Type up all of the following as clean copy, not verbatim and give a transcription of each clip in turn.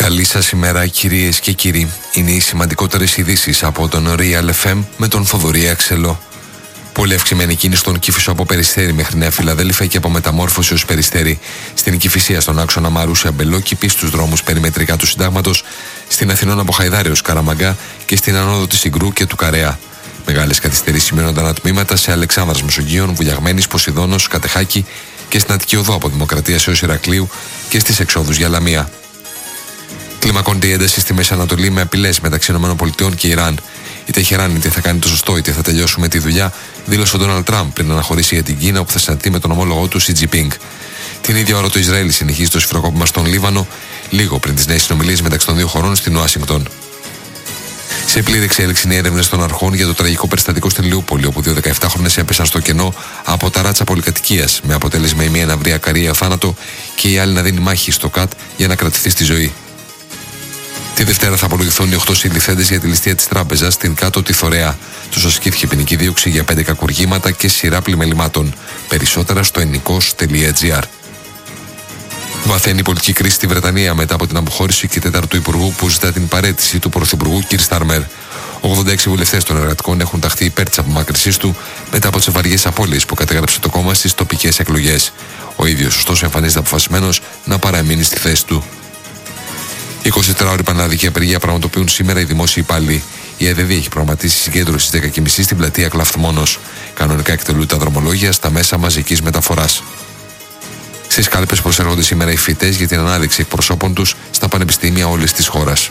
Καλή σας ημέρα, κυρίες και κύριοι. Είναι οι σημαντικότερες ειδήσεις από τον Real FM με τον Θοδωρή Αξελό. Πολύ αυξημένη κίνηση στον Κήφισο από Περιστέρι μέχρι Νέα Φιλαδέλφια και από Μεταμόρφωση ως Περιστέρι. Στην Κηφισία στον άξονα Μαρούσια Μπελόκηπη, στους δρόμους περιμετρικά του Συντάγματος, στην Αθηνών από Χαϊδάρη ως Καραμαγκά και στην ανόδο της Συγκρού και του Καρέα. Μεγάλες καθυστερήσεις σημειώνονταν ατμήματα σε Αλεξάνδρας Μεσογείων, Βουλιαγμένης, Ποσειδώνος, Κατεχάκη και στην Αττική Οδό από Δημοκρατίας έως Ηρακλείου και στις εξόδους για Λαμία. Κλιμακώνεται η ένταση στη Μέση Ανατολή με απειλές μεταξύ ΗΠΑ και Ιράν. Η Τεχεράνη είτε θα κάνει το σωστό είτε θα τελειώσουμε τη δουλειά, δήλωσε ο Ντόναλντ Τραμπ πριν αναχωρήσει για την Κίνα, όπου θα συναντηθεί με τον ομόλογό του Σι Τζινπίνγκ. Την ίδια ώρα το Ισραήλ συνεχίζει το σφυροκόπημα στον Λίβανο, λίγο πριν τις νέες συνομιλίες μεταξύ των δύο χωρών στην Ουάσιγκτον. Σε πλήρη εξέλιξη είναι οι έρευνες των αρχών για το τραγικό περιστατικό στην Λιούπολη, όπου δύο 17χρονες έπεσαν στο κενό από ταράτσα πολυκατοικίας, με αποτέλεσμα η μία να βρει ακαρία θάνατο και η άλλη να δίνει μάχη στο ΚΑΤ για να κρατηθεί στη ζωή. Τη Δευτέρα θα απολογηθούν οι 8 συλληφθέντες για τη ληστεία της τράπεζας στην Κάτω τη Θωρέα. Τους ασκήθηκε ποινική δίωξη για 5 κακουργήματα και σειρά πλημελημάτων. Περισσότερα στο ενικός.gr. Βαθαίνει η πολιτική κρίση στη Βρετανία μετά από την αποχώρηση και τέταρτου υπουργού που ζητά την παραίτηση του πρωθυπουργού Κιρ Στάρμερ. 86 βουλευτές των εργατικών έχουν ταχθεί υπέρ της απομάκρυνσής του μετά από τις βαριές απώλειες που κατέγραψε το κόμμα στις τοπικές εκλογές. Ο ίδιος, ωστόσο, εμφανίζεται αποφασισμένος να παραμείνει στη θέση του. 24ωρη πανελλαδική απεργία πραγματοποιούν σήμερα οι δημόσιοι υπάλληλοι. Η ΕΔΔ έχει προγραμματίσει συγκέντρωση στις 10.30 στην πλατεία Κλαφθμόνος. Κανονικά εκτελούνται τα δρομολόγια στα μέσα μαζικής μεταφοράς. Στις κάλπες προσέρχονται σήμερα οι φοιτές για την ανάδειξη εκπροσώπων τους στα πανεπιστήμια όλης της χώρας.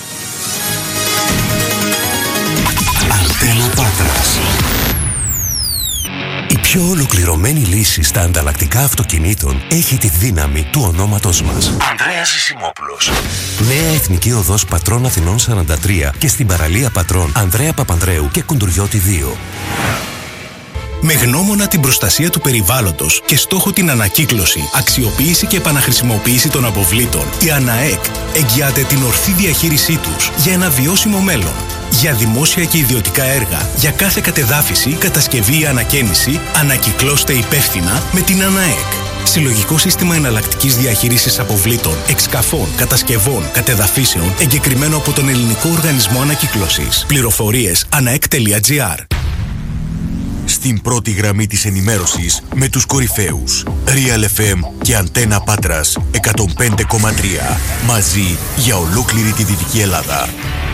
Αντένα Πάτρας. Η πιο ολοκληρωμένη λύση στα ανταλλακτικά αυτοκινήτων έχει τη δύναμη του ονόματος μας. Ανδρέας Ζησιμόπουλος. Νέα Εθνική Οδός Πατρών Αθηνών 43 και στην παραλία Πατρών Ανδρέα Παπανδρέου και Κουντουριώτη 2. Με γνώμονα την προστασία του περιβάλλοντος και στόχο την ανακύκλωση, αξιοποίηση και επαναχρησιμοποίηση των αποβλήτων, η ΑΝΑΕΚ εγγυάται την ορθή διαχείρισή τους για ένα βιώσιμο μέλλον. Για δημόσια και ιδιωτικά έργα, για κάθε κατεδάφιση, κατασκευή ή ανακαίνιση, ανακυκλώστε υπεύθυνα με την ΑΝΑΕΚ. Συλλογικό σύστημα εναλλακτικής διαχείρισης αποβλήτων, εξκαφών, κατασκευών, κατεδαφίσεων, εγκεκριμένο από τον Ελληνικό Οργανισμό Ανακύκλωσης. Πληροφορίες anaek.gr. Στην πρώτη γραμμή της ενημέρωσης με τους κορυφαίους Real FM και Αντένα Πάτρας 105,3. Μαζί για ολόκληρη τη Δυτική Ελλάδα.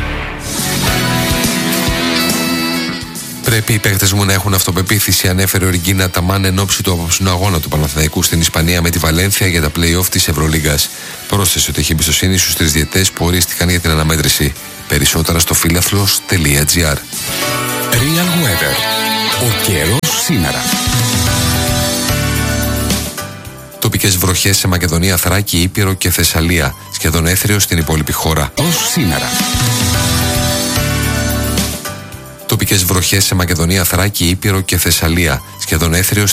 Πρέπει οι παίκτες μου να έχουν αυτοπεποίθηση, ανέφερε ο Ριγκίνα Ταμάν εν ώψη του απόψινου αγώνα του Παναθηναϊκού στην Ισπανία με τη Βαλένθια για τα play-off της Ευρωλίγκας. Πρόσθεσε ότι έχει εμπιστοσύνη στους 3 διαιτές που ορίστηκαν για την αναμέτρηση. Περισσότερα στο φίλαθλος.gr. Real Weather. Ο καιρός σήμερα. Τοπικές βροχές σε Μακεδονία, Θράκη, Ήπειρο και Θεσσαλία. Σχεδόν έθριο στην υπόλοιπη χώρα. Ως σήμερα. Τοπικές βροχές σε Μακεδονία, Θράκη, Ήπειρο και Θεσσαλία. Σχεδόν έθριο